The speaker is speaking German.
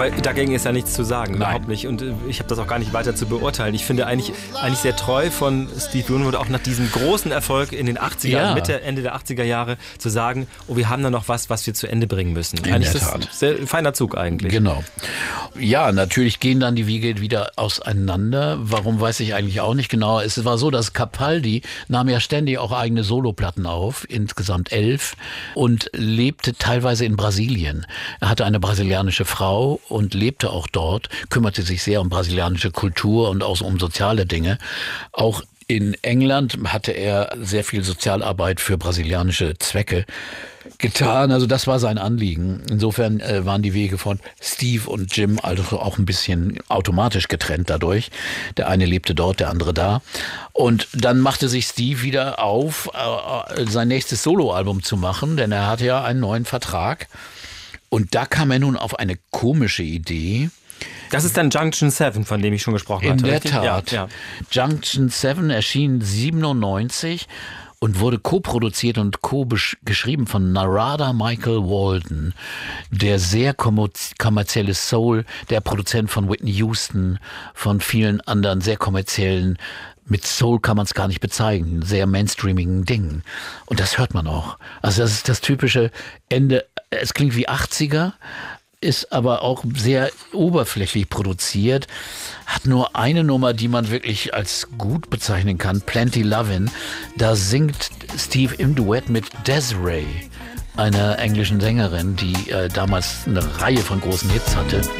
Aber dagegen ist ja nichts zu sagen, Nein. überhaupt nicht. Und ich habe das auch gar nicht weiter zu beurteilen. Ich finde eigentlich sehr treu von Steve Winwood, auch nach diesem großen Erfolg in den 80ern, Ja. Mitte, Ende der 80er Jahre, zu sagen, oh, wir haben da noch was wir zu Ende bringen müssen. In Eigentlich der ist Tat. das ein sehr feiner Zug eigentlich. Genau. Ja, natürlich gehen dann die Wege wieder auseinander. Warum, weiß ich eigentlich auch nicht genau. Es war so, dass Capaldi nahm ja ständig auch eigene Soloplatten auf, insgesamt 11, und lebte teilweise in Brasilien. Er hatte eine brasilianische Frau und lebte auch dort, kümmerte sich sehr um brasilianische Kultur und auch um soziale Dinge. Auch in England hatte er sehr viel Sozialarbeit für brasilianische Zwecke getan. Also das war sein Anliegen. Insofern waren die Wege von Steve und Jim also auch ein bisschen automatisch getrennt dadurch. Der eine lebte dort, der andere da. Und dann machte sich Steve wieder auf, sein nächstes Soloalbum zu machen, denn er hatte ja einen neuen Vertrag. Und da kam er nun auf eine komische Idee. Das ist dann Junction 7, von dem ich schon gesprochen hatte. In der richtig? Tat. Ja. Junction 7 erschien 97 und wurde co-produziert und geschrieben von Narada Michael Walden, der sehr kommerzielle Soul, der Produzent von Whitney Houston, von vielen anderen sehr kommerziellen, mit Soul kann man es gar nicht bezeichnen, sehr mainstreamigen Dingen. Und das hört man auch. Also das ist das typische Ende, es klingt wie 80er, ist aber auch sehr oberflächlich produziert, hat nur eine Nummer, die man wirklich als gut bezeichnen kann, Plenty Lovin'. Da singt Steve im Duett mit Desiree, einer englischen Sängerin, die damals eine Reihe von großen Hits hatte.